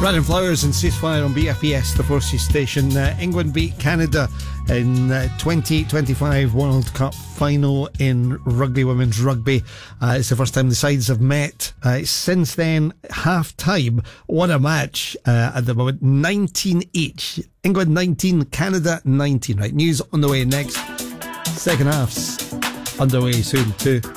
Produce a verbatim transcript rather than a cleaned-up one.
Brandon Flowers and Ceasefire on B F P S, the Forces station. Uh, England beat Canada in uh, twenty twenty-five World Cup final in rugby, women's rugby. Uh, it's the first time the sides have met uh, since then. Half time, what a match uh, at the moment. nineteen each. England nineteen, Canada nineteen. Right, news on the way next. Second half's underway soon too.